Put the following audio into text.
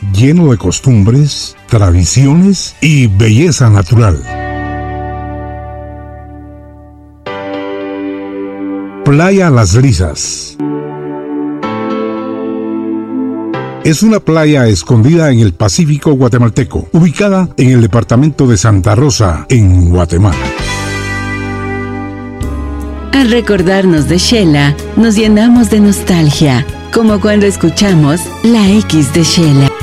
lleno de costumbres, tradiciones y belleza natural. Playa Las Lisas. Es una playa escondida en el Pacífico guatemalteco, ubicada en el departamento de Santa Rosa, en Guatemala. Al recordarnos de Xela, nos llenamos de nostalgia, como cuando escuchamos La X de Xela.